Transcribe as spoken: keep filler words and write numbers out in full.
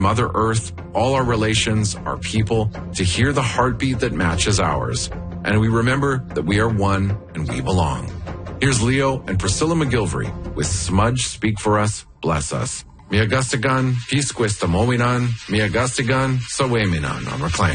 Mother Earth, all our relations, our people, to hear the heartbeat that matches ours. And we remember that we are one and we belong. Here's Leo and Priscilla McGilvery with Smudge Speak For Us, Bless Us. Miagastigan, Pisquista Mowinan, Miagastigan, Saweminan on Reclaim.